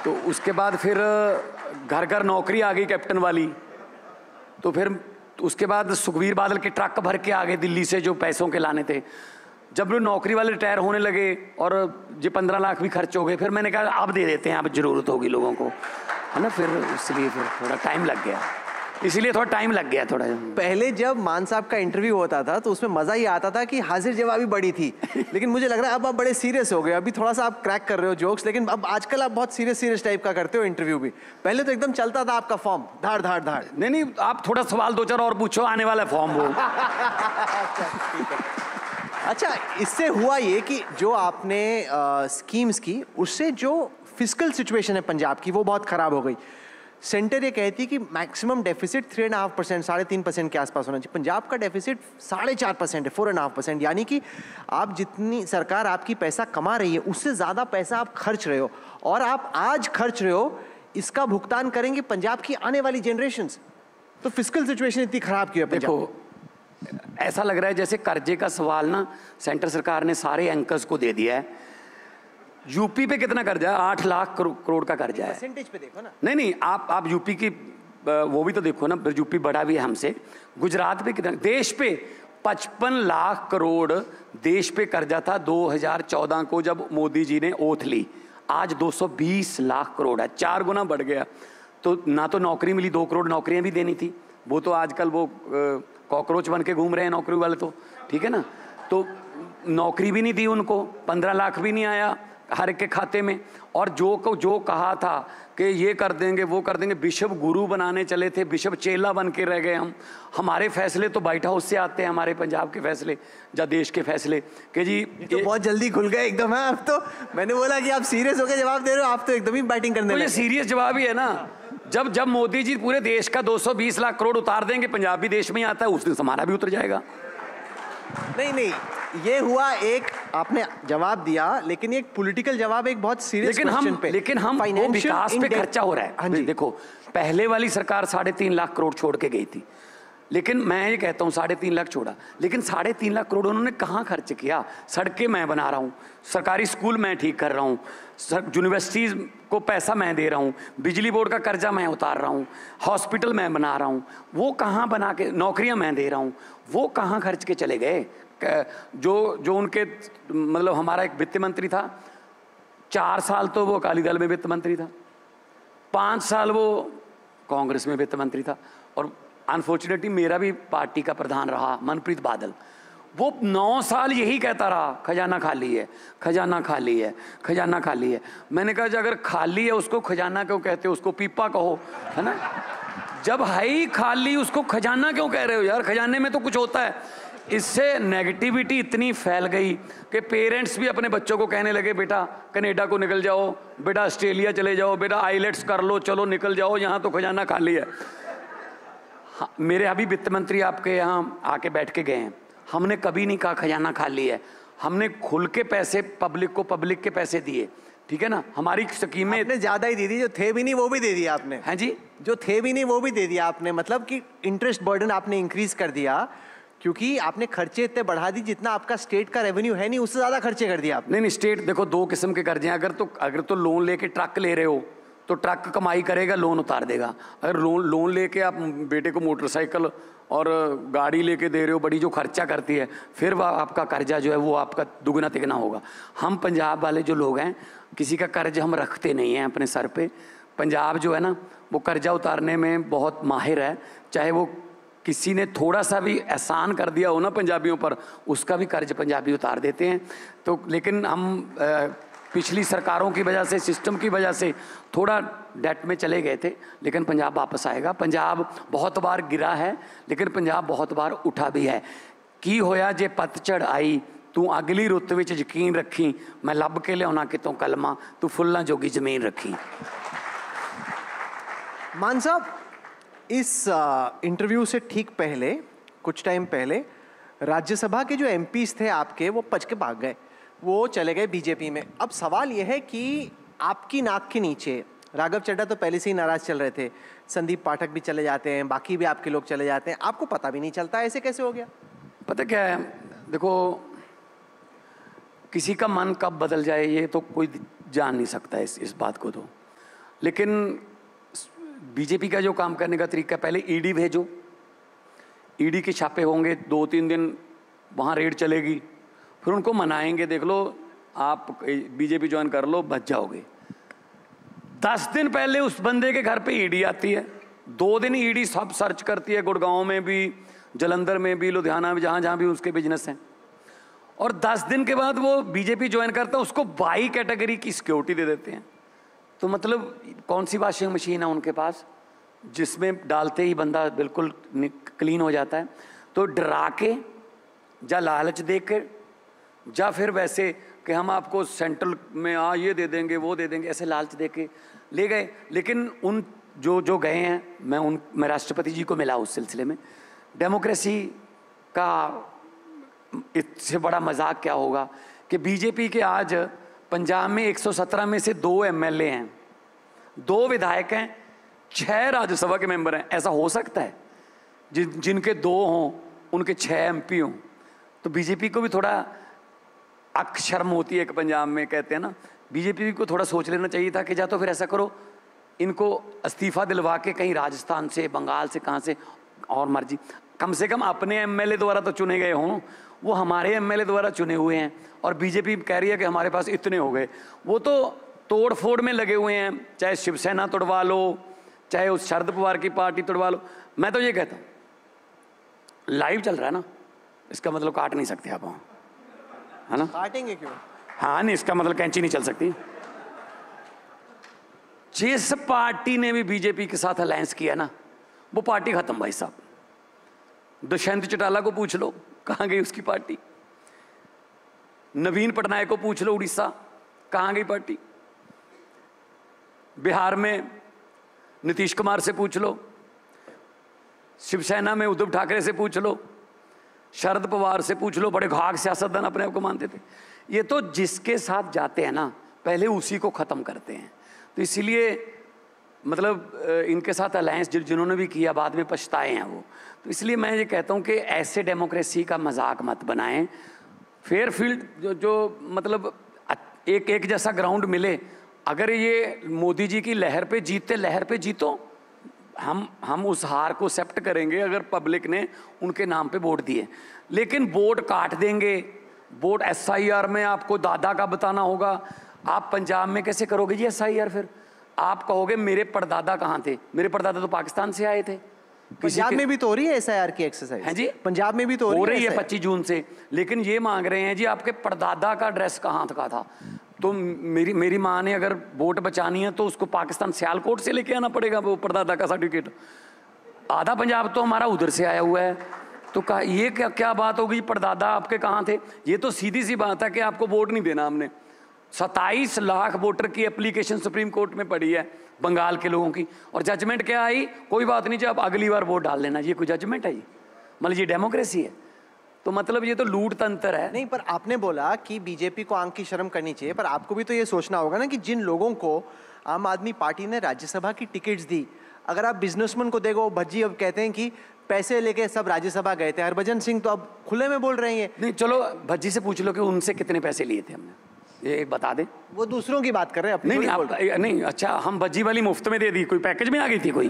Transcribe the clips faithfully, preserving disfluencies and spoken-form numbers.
तो उसके बाद फिर घर घर नौकरी आ गई कैप्टन वाली। तो फिर उसके बाद सुखबीर बादल के ट्रक भर के आ गए दिल्ली से जो पैसों के लाने थे। जब वो नौकरी वाले रिटायर होने लगे और जो पंद्रह लाख भी खर्च हो गए, फिर मैंने कहा अब दे देते हैं, अब जरूरत होगी लोगों को, है ना। फिर इसलिए फिर थोड़ा टाइम लग गया, इसीलिए थोड़ा टाइम लग गया थोड़ा। पहले जब मान साहब का इंटरव्यू होता था तो उसमें मजा ही आता था कि हाजिर जवाबी बड़ी थी, लेकिन मुझे लग रहा है अब आप बड़े सीरियस हो गए। अभी थोड़ा सा आप क्रैक कर रहे हो जोक्स, लेकिन अब आजकल आप बहुत सीरियस सीरियस टाइप का करते हो इंटरव्यू भी। पहले तो एकदम चलता था आपका फॉर्म, धाड़ धाड़ धाड़। नहीं नहीं, आप थोड़ा सवाल दो चार और पूछो, आने वाला फॉर्म वो। अच्छा, इससे हुआ ये कि जो आपने स्कीम्स की उससे जो फिस्कल सिचुएशन है पंजाब की वो बहुत खराब हो गई। सेंटर ये कहती है कि maximum deficit three and half percent साढ़े तीन परसेंट के आसपास होना चाहिए। पंजाब का डेफिसिट साढ़े चार परसेंट है, फोर एंड हाफ परसेंट। यानी कि आप जितनी सरकार आपकी पैसा कमा रही है उससे ज़्यादा पैसा आप खर्च रहे हो, और आप आज खर्च रहे हो, इसका भुगतान करेंगे पंजाब की आने वाली जनरेशंस। तो फिस्कल सिचुएशन इतनी खराब क्यों है पंजाब? देखो, ऐसा लग रहा है जैसे कर्जे का सवाल ना सेंटर सरकार ने सारे एंकर्स को दे दिया है। यूपी पे कितना कर्जा है? आठ लाख करोड़ का कर्जा है। परसेंटेज पे देखो ना। नहीं नहीं, आप आप यूपी की वो भी तो देखो ना, यूपी बड़ा भी है हमसे। गुजरात पे कितना? देश पे पचपन लाख करोड़ देश पे कर्जा था दो हज़ार चौदह को जब मोदी जी ने ओथ ली। आज दो सौ बीस लाख करोड़ है, चार गुना बढ़ गया। तो ना तो नौकरी मिली, दो करोड़ नौकरियां भी देनी थी, वो तो आजकल वो कॉकरोच बन के घूम रहे हैं नौकरी वाले तो, ठीक है ना। तो नौकरी भी नहीं दी उनको, पंद्रह लाख भी नहीं आया हर एक के खाते में। और जो को जो कहा था कि ये कर देंगे वो कर देंगे, बिशप गुरु बनाने चले थे, बिशप चेला बन के रह गए हम। हमारे फैसले तो व्हाइट हाउस से आते हैं, हमारे पंजाब के फैसले या देश के फैसले कि जी ये तो बहुत जल्दी खुल गए एकदम है। अब तो मैंने बोला कि आप सीरियस होकर जवाब दे रहे हो, आप तो एकदम ही बैटिंग करने लगे। ये सीरियस जवाब ही है ना। जब जब मोदी जी पूरे देश का दो सौ बीस लाख करोड़ उतार देंगे, पंजाब भी देश में ही आता है, उस दिन हमारा भी उतर जाएगा। नहीं नहीं, ये हुआ एक आपने जवाब दिया, लेकिन एक पॉलिटिकल जवाब एक बहुत सीरियस क्वेश्चन पे। लेकिन हम वो विकास पे खर्चा हो रहा है। हाँ जी। देखो, पहले वाली सरकार साढ़े तीन लाख करोड़ छोड़ के गई थी, लेकिन मैं ये कहता हूँ साढ़े तीन लाख छोड़ा, लेकिन साढ़े तीन लाख करोड़ उन्होंने कहाँ खर्च किया? सड़कें मैं बना रहा हूँ, सरकारी स्कूल मैं ठीक कर रहा हूँ, यूनिवर्सिटीज़ को पैसा मैं दे रहा हूँ, बिजली बोर्ड का कर्जा मैं उतार रहा हूँ, हॉस्पिटल मैं बना रहा हूँ, वो कहाँ बना के? नौकरियाँ मैं दे रहा हूँ, वो कहाँ खर्च के चले गए? जो जो उनके मतलब हमारा एक वित्त मंत्री था, चार साल तो वो अकाली दल में वित्त मंत्री था, पाँच साल वो कांग्रेस में वित्त मंत्री था, और अनफॉर्चुनेटली मेरा भी पार्टी का प्रधान रहा मनप्रीत बादल। वो नौ साल यही कहता रहा खजाना खाली है, खजाना खाली है, खजाना खाली है। मैंने कहा अगर खाली है उसको खजाना क्यों कहते हो? उसको पीपा कहो, है ना। जब है ही खाली उसको खजाना क्यों कह रहे हो यार? खजाने में तो कुछ होता है। इससे नेगेटिविटी इतनी फैल गई कि पेरेंट्स भी अपने बच्चों को कहने लगे बेटा कनाडा को निकल जाओ, बेटा ऑस्ट्रेलिया चले जाओ, बेटा आईलेट्स कर लो, चलो निकल जाओ, यहाँ तो खजाना खाली है। हाँ, मेरे अभी वित्त मंत्री आपके यहाँ आके बैठ के गए हैं, हमने कभी नहीं कहा खजाना खाली है। हमने खुल के पैसे पब्लिक को, पब्लिक के पैसे दिए, ठीक है ना। हमारी स्कीमें आपने ज्यादा ही दे दी, जो थे भी नहीं वो भी दे दिया आपने। हैं जी, जो थे भी नहीं वो भी दे दिया आपने, मतलब कि इंटरेस्ट बर्डन आपने इंक्रीज कर दिया, क्योंकि आपने खर्चे इतने बढ़ा दी जितना आपका स्टेट का रेवेन्यू है नहीं, उससे ज्यादा खर्चे कर दिया आपने। नहीं नहीं, स्टेट देखो दो किस्म के कर्जे हैं। अगर तो अगर तो लोन लेके ट्रक ले रहे हो तो ट्रक कमाई करेगा, लोन उतार देगा। अगर लोन लोन लेके आप बेटे को मोटरसाइकिल और गाड़ी लेके दे रहे हो, बड़ी जो खर्चा करती है, फिर वह आपका कर्जा जो है वो आपका दुगना तिगना होगा। हम पंजाब वाले जो लोग हैं, किसी का कर्ज हम रखते नहीं हैं अपने सर पे। पंजाब जो है ना वो कर्जा उतारने में बहुत माहिर है। चाहे वो किसी ने थोड़ा सा भी एहसान कर दिया हो ना पंजाबियों पर, उसका भी कर्ज पंजाबी उतार देते हैं। तो लेकिन हम आ, पिछली सरकारों की वजह से, सिस्टम की वजह से थोड़ा डेट में चले गए थे, लेकिन पंजाब वापस आएगा। पंजाब बहुत बार गिरा है, लेकिन पंजाब बहुत बार उठा भी है। की होया जे पतझड़ आई, तू अगली रुत विच यकीन रखी, मैं लभ के लियाउना कितों कलमा, तू फुल्लां जोगी जमीन रखी। मान साहब, इस इंटरव्यू से ठीक पहले, कुछ टाइम पहले, राज्यसभा के जो एमपीज थे आपके, वो पच के भाग गए, वो चले गए बीजेपी में। अब सवाल यह है कि आपकी नाक के नीचे राघव चड्ढा तो पहले से ही नाराज चल रहे थे, संदीप पाठक भी चले जाते हैं, बाकी भी आपके लोग चले जाते हैं, आपको पता भी नहीं चलता, ऐसे कैसे हो गया? पता क्या है, देखो किसी का मन कब बदल जाए ये तो कोई जान नहीं सकता इस इस बात को। तो लेकिन बीजेपी का जो काम करने का तरीका, पहले ईडी भेजो, ईडी के छापे होंगे, दो तीन दिन वहाँ रेड चलेगी, फिर उनको मनाएंगे, देख लो आप बीजेपी ज्वाइन कर लो, बच जाओगे। दस दिन पहले उस बंदे के घर पे ईडी आती है, दो दिन ईडी सब सर्च करती है, गुड़गांव में भी, जलंधर में भी, लुधियाना में, जहाँ जहाँ भी उसके बिजनेस हैं, और दस दिन के बाद वो बीजेपी ज्वाइन करता है, उसको बाई कैटेगरी की सिक्योरिटी दे देते हैं। तो मतलब कौन सी वॉशिंग मशीन है उनके पास जिसमें डालते ही बंदा बिल्कुल क्लीन हो जाता है? तो डरा के, या लालच दे के, या फिर वैसे कि हम आपको सेंट्रल में आ ये दे देंगे वो दे देंगे, ऐसे लालच दे के ले गए। लेकिन उन जो जो गए हैं, मैं उन मैं राष्ट्रपति जी को मिला उस सिलसिले में। डेमोक्रेसी का इससे बड़ा मजाक क्या होगा कि बीजेपी के आज पंजाब में एक सौ सत्रह में से दो एमएलए हैं, दो विधायक हैं, छह राज्यसभा के मेंबर हैं। ऐसा हो सकता है जिन जिनके दो हों उनके छह एमपी हों? तो बीजेपी को भी थोड़ा अक शर्म होती है कि पंजाब में कहते हैं ना, बीजेपी को थोड़ा सोच लेना चाहिए था कि या तो फिर ऐसा करो, इनको इस्तीफा दिलवा के कहीं राजस्थान से, बंगाल से, कहाँ से और मर्जी, कम से कम अपने एमएलए द्वारा तो चुने गए हों, वो हमारे एमएलए द्वारा चुने हुए हैं। और बीजेपी कह रही है कि हमारे पास इतने हो गए, वो तो तोड़ फोड़ में लगे हुए हैं, चाहे शिवसेना तोड़वा लो, चाहे उस शरद पवार की पार्टी तोड़वा लो। मैं तो ये कहता हूँ, लाइव चल रहा है ना, इसका मतलब काट नहीं सकते आप वहाँ, है ना? काटेंगे क्यों? हाँ नहीं, इसका मतलब कैंची नहीं चल सकती। जिस पार्टी ने भी बीजेपी के साथ अलायंस किया ना, वो पार्टी खत्म भाई साहब। दुष्यंत चौटाला को पूछ लो कहाँ गई उसकी पार्टी, नवीन पटनायक को पूछ लो उड़ीसा, कहाँ गई पार्टी, बिहार में नीतीश कुमार से पूछ लो, शिवसेना में उद्धव ठाकरे से पूछ लो, शरद पवार से पूछ लो, बड़े घाघ सियासतदान अपने आप को मानते थे। ये तो जिसके साथ जाते हैं ना, पहले उसी को ख़त्म करते हैं। तो इसीलिए मतलब इनके साथ अलायंस जिन्होंने भी किया बाद में पछताए हैं वो। तो इसलिए मैं ये कहता हूँ कि ऐसे डेमोक्रेसी का मजाक मत बनाएं। फेयर फील्ड जो जो मतलब एक एक जैसा ग्राउंड मिले। अगर ये मोदी जी की लहर पे जीतते, लहर पे जीतो, हम हम उस हार को एक्सेप्ट करेंगे अगर पब्लिक ने उनके नाम पे वोट दिए। लेकिन वोट काट देंगे, वोट एसआईआर में आपको दादा का बताना होगा। आप पंजाब में कैसे करोगे जी एसआईआर? फिर आप कहोगे मेरे परदादा कहाँ थे? मेरे परदादा तो पाकिस्तान से आए थे। पंजाब में भी तो हो रही है एसआईआर की एक्सरसाइज। है जी, पंजाब में भी तो हो रही है पच्चीस जून से। लेकिन ये मांग रहे हैं जी आपके परदादा का ड्रेस कहाँ का था। तो मेरी मेरी माँ ने अगर वोट बचानी है तो उसको पाकिस्तान सियालकोट से लेके आना पड़ेगा वो परदादा का सर्टिफिकेट। आधा पंजाब तो हमारा उधर से आया हुआ है। तो कहा ये क्या क्या बात होगी, परदादा आपके कहाँ थे? ये तो सीधी सी बात है कि आपको वोट नहीं देना हमने। सत्ताईस लाख वोटर की एप्लीकेशन सुप्रीम कोर्ट में पड़ी है बंगाल के लोगों की, और जजमेंट क्या आई? कोई बात नहीं जी, आप अगली बार वोट डाल लेना। ये कोई जजमेंट है? ये मतलब ये डेमोक्रेसी है? तो मतलब ये तो लूट तंत्र है। नहीं, पर आपने बोला कि बीजेपी को आंख की शर्म करनी चाहिए, पर आपको भी तो ये सोचना होगा ना कि जिन लोगों को आम आदमी पार्टी ने राज्यसभा की टिकट्स दी, अगर आप बिजनेसमैन को देखो, भज्जी अब कहते हैं कि पैसे लेके सब राज्यसभा गए थे। हरभजन सिंह तो अब खुले में बोल रहे हैं। नहीं, चलो भज्जी से पूछ लो कि उनसे कितने पैसे लिए थे हमने, ये बता दे। वो दूसरों की बात कर रहे हैं, अपनी नहीं नहीं, आप, नहीं अच्छा, हम भज्जी वाली मुफ्त में दे दी, कोई पैकेज में आ गई थी कोई?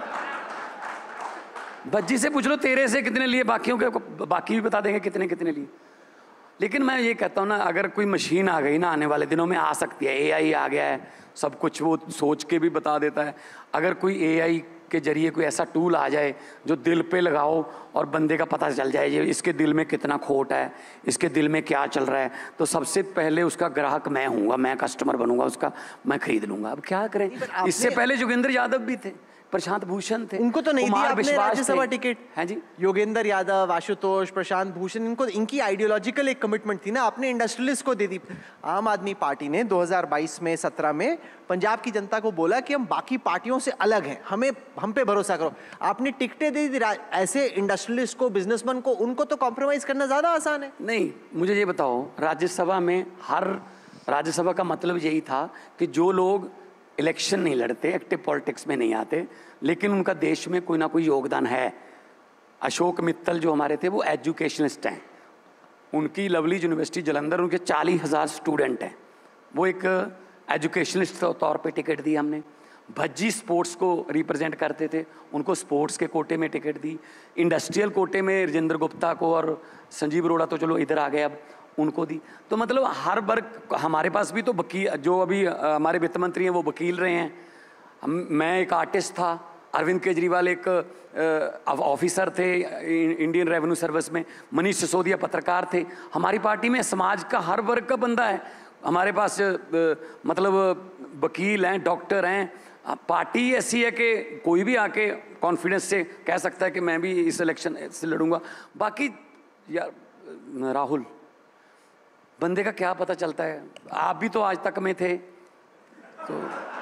भज्जी से पूछ लो तेरे से कितने लिए, बाकियों के बाकी भी बता देंगे कितने कितने लिए। लेकिन मैं ये कहता हूँ ना, अगर कोई मशीन आ गई ना, आने वाले दिनों में आ सकती है, एआई आ गया है, सब कुछ वो सोच के भी बता देता है। अगर कोई एआई के जरिए कोई ऐसा टूल आ जाए जो दिल पे लगाओ और बंदे का पता चल जाए, ये इसके दिल में कितना खोट है, इसके दिल में क्या चल रहा है, तो सबसे पहले उसका ग्राहक मैं हूँगा, मैं कस्टमर बनूंगा उसका, मैं खरीद लूंगा। अब क्या करें? इससे पहले जोगेंद्र यादव भी थे, प्रशांत भूषण थे, उनको तो नहीं दिया आपने राज्यसभा टिकट। है जी, योगेंद्र यादव, आशुतोष, प्रशांत भूषण, इनको इनकी आइडियोलॉजिकल एक कमिटमेंट थी ना, आपने इंडस्ट्रियलिस्ट को दे दी। आम आदमी पार्टी ने दो हज़ार बाईस में सत्रह में पंजाब की जनता को बोला कि हम बाकी पार्टियों से अलग हैं, हमें हम पे भरोसा करो। आपने टिकटें दे दी ऐसे इंडस्ट्रियलिस्ट को, बिजनेसमैन को, उनको तो कॉम्प्रोमाइज करना ज्यादा आसान है। नहीं, मुझे ये बताओ, राज्यसभा में हर राज्यसभा का मतलब यही था कि जो लोग इलेक्शन नहीं लड़ते, एक्टिव पॉलिटिक्स में नहीं आते, लेकिन उनका देश में कोई ना कोई योगदान है। अशोक मित्तल जो हमारे थे वो एजुकेशनिस्ट हैं, उनकी लवली यूनिवर्सिटी जलंधर, उनके चालीस हज़ार स्टूडेंट हैं, वो एक एजुकेशनिस्ट के तौर पे टिकट दी हमने। भज्जी स्पोर्ट्स को रिप्रेजेंट करते थे, उनको स्पोर्ट्स के कोटे में टिकट दी। इंडस्ट्रियल कोटे में राजेंद्र गुप्ता को और संजीव अरोड़ा तो चलो इधर आ गए, अब उनको दी। तो मतलब हर वर्ग, हमारे पास भी तो वकील, जो अभी हमारे वित्त मंत्री हैं वो वकील रहे हैं, मैं एक आर्टिस्ट था, अरविंद केजरीवाल एक ऑफिसर थे इंडियन रेवेन्यू सर्विस में, मनीष सिसोदिया पत्रकार थे। हमारी पार्टी में समाज का हर वर्ग का बंदा है, हमारे पास आ, मतलब वकील हैं, डॉक्टर हैं। पार्टी ऐसी है कि कोई भी आके कॉन्फिडेंस से कह सकता है कि मैं भी इस इलेक्शन से लड़ूंगा। बाकी यार राहुल, बंदे का क्या पता चलता है, आप भी तो आज तक में थे तो।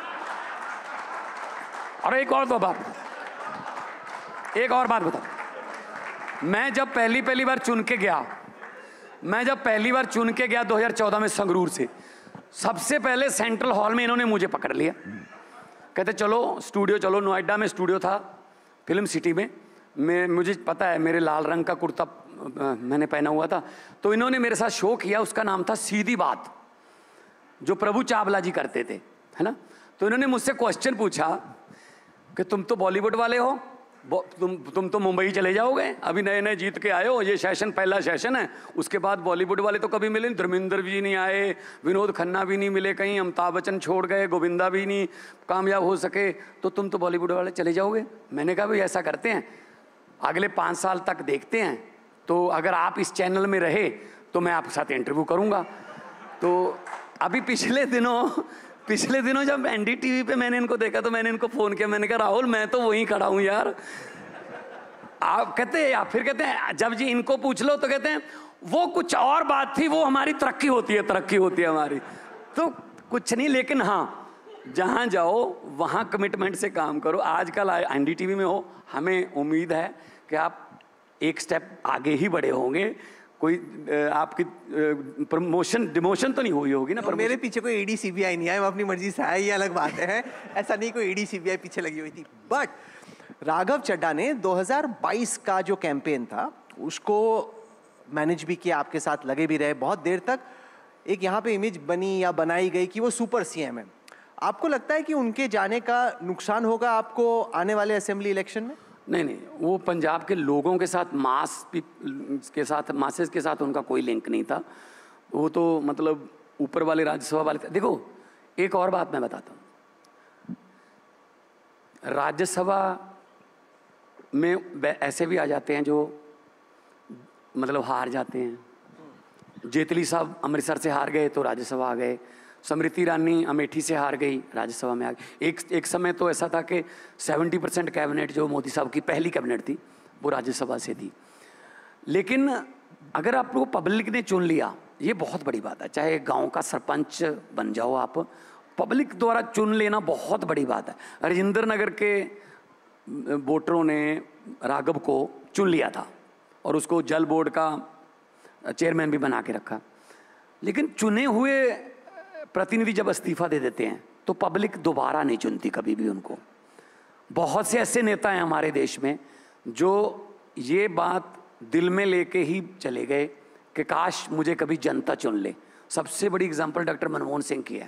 और एक और तो बात, एक और बात बता, मैं जब पहली पहली बार चुन के गया, मैं जब पहली बार चुन के गया दो हज़ार चौदह में संगरूर से, सबसे पहले सेंट्रल हॉल में इन्होंने मुझे पकड़ लिया, कहते चलो स्टूडियो चलो। नोएडा में स्टूडियो था फिल्म सिटी में, मैं मुझे पता है मेरे लाल रंग का कुर्ता मैंने पहना हुआ था, तो इन्होंने मेरे साथ शो किया, उसका नाम था सीधी बात, जो प्रभु चावला जी करते थे, है ना। तो इन्होंने मुझसे क्वेश्चन पूछा कि तुम तो बॉलीवुड वाले हो, तुम तुम तो मुंबई चले जाओगे, अभी नए नए जीत के आए हो, ये सेशन पहला सेशन है, उसके बाद बॉलीवुड वाले तो कभी मिले, धर्मेंद्र जी नहीं आए, विनोद खन्ना भी नहीं मिले कहीं, अमिताभ बच्चन छोड़ गए, गोविंदा भी नहीं कामयाब हो सके, तो तुम तो बॉलीवुड वाले चले जाओगे। मैंने कहा भाई ऐसा करते हैं, अगले पाँच साल तक देखते हैं, तो अगर आप इस चैनल में रहे तो मैं आपके साथ इंटरव्यू करूँगा। तो अभी पिछले दिनों पिछले दिनों जब एनडीटीवी पे मैंने इनको देखा तो मैंने इनको फ़ोन किया, मैंने कहा राहुल मैं तो वहीं खड़ा हूँ यार। आप कहते हैं, या फिर कहते हैं जब जी इनको पूछ लो तो कहते हैं वो कुछ और बात थी, वो हमारी तरक्की होती है, तरक्की होती है हमारी, तो कुछ नहीं। लेकिन हाँ, जहाँ जाओ वहाँ कमिटमेंट से काम करो। आजकल एनडीटीवी में हो, हमें उम्मीद है कि आप एक स्टेप आगे ही बढ़े होंगे, कोई आपकी प्रमोशन डिमोशन तो नहीं हुई होगी ना। पर मेरे पीछे कोई ईडी सीबीआई नहीं आया, मैं अपनी मर्जी से आया, ये अलग बात है, ऐसा नहीं कोई ईडी सीबीआई पीछे लगी हुई थी। बट राघव चड्ढा ने दो हज़ार बाईस का जो कैंपेन था उसको मैनेज भी किया, आपके साथ लगे भी रहे बहुत देर तक। एक यहाँ पे इमेज बनी या बनाई गई कि वो सुपर सीएम है। आपको लगता है कि उनके जाने का नुकसान होगा आपको आने वाले असेंबली इलेक्शन में? नहीं नहीं, वो पंजाब के लोगों के साथ, मास के साथ, मासेस के साथ उनका कोई लिंक नहीं था, वो तो मतलब ऊपर वाले राज्यसभा वाले थे। देखो एक और बात मैं बताता हूँ, राज्यसभा में ऐसे भी आ जाते हैं जो मतलब हार जाते हैं। जेतली साहब अमृतसर से हार गए तो राज्यसभा आ गए, स्मृति ईरानी अमेठी से हार गई, राज्यसभा में आ गई। एक एक समय तो ऐसा था कि सत्तर परसेंट कैबिनेट जो मोदी साहब की पहली कैबिनेट थी वो राज्यसभा से थी। लेकिन अगर आप लोग पब्लिक ने चुन लिया, ये बहुत बड़ी बात है। चाहे गांव का सरपंच बन जाओ आप, पब्लिक द्वारा चुन लेना बहुत बड़ी बात है। राजेंद्र नगर के वोटरों ने राघव को चुन लिया था और उसको जल बोर्ड का चेयरमैन भी बना के रखा। लेकिन चुने हुए प्रतिनिधि जब इस्तीफा दे देते हैं तो पब्लिक दोबारा नहीं चुनती कभी भी उनको। बहुत से ऐसे नेता हैं हमारे देश में जो ये बात दिल में लेके ही चले गए कि काश मुझे कभी जनता चुन ले। सबसे बड़ी एग्जांपल डॉक्टर मनमोहन सिंह की है।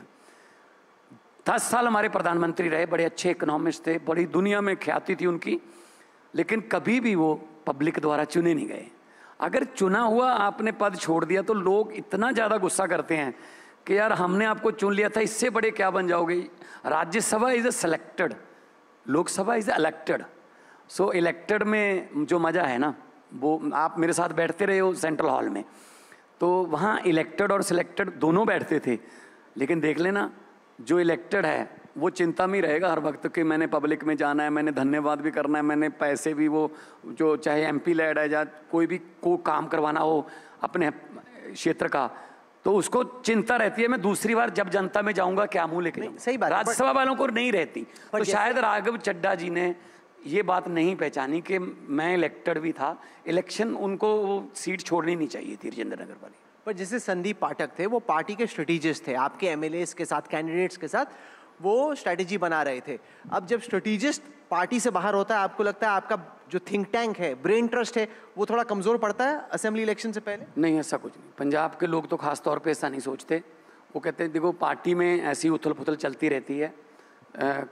दस साल हमारे प्रधानमंत्री रहे, बड़े अच्छे इकोनॉमिस्ट थे, बड़ी दुनिया में ख्याति थी उनकी, लेकिन कभी भी वो पब्लिक द्वारा चुने नहीं गए। अगर चुना हुआ आपने पद छोड़ दिया तो लोग इतना ज़्यादा गुस्सा करते हैं कि यार हमने आपको चुन लिया था, इससे बड़े क्या बन जाओगे। Rajya Sabha is a selected, Lok Sabha is elected. So elected में जो मज़ा है ना, वो आप मेरे साथ बैठते रहे हो सेंट्रल हॉल में, तो वहाँ इलेक्टेड और सिलेक्टेड दोनों बैठते थे। लेकिन देख लेना, जो इलेक्टेड है वो चिंता में ही रहेगा हर वक्त कि मैंने पब्लिक में जाना है, मैंने धन्यवाद भी करना है, मैंने पैसे भी, वो जो चाहे एमपी लैड है या कोई भी को काम करवाना हो अपने क्षेत्र का, तो उसको चिंता रहती है मैं दूसरी बार जब जनता में जाऊंगा क्या मुंह लेके जाऊंगा। सही बात, राज्यसभा वालों को नहीं रहती। तो शायद राघव चड्ढा जी ने ये बात नहीं पहचानी कि मैं इलेक्टेड भी था, इलेक्शन उनको वो सीट छोड़नी नहीं चाहिए थी राजेंद्र नगर वाली। पर जैसे संदीप पाठक थे, वो पार्टी के स्ट्रेटेजिस्ट थे, आपके एमएलए के साथ, कैंडिडेट्स के साथ वो स्ट्रेटेजी बना रहे थे। अब जब स्ट्रेटेजिस्ट पार्टी से बाहर होता है, आपको लगता है आपका जो थिंक टैंक है, ब्रेन ट्रस्ट है, वो थोड़ा कमजोर पड़ता है असेंबली इलेक्शन से पहले? नहीं, ऐसा कुछ नहीं। पंजाब के लोग तो खास तौर पे ऐसा नहीं सोचते। वो कहते हैं देखो पार्टी में ऐसी उथल पुथल चलती रहती है, आ,